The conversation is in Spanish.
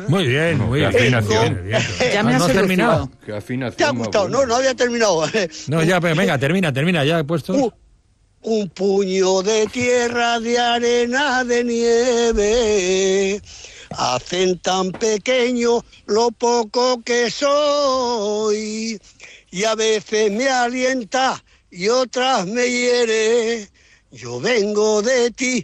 Muy bien, Bueno, muy qué bien. afinación. Bien. Ya me ¿No has has terminado? seducido. Qué afinación. ¿Te ha gustado? No había terminado. No, ya, venga, termina, ya he puesto. Un puño de tierra, de arena, de nieve, hacen tan pequeño lo poco que soy, y a veces me alienta y otras me hiere. Yo vengo de ti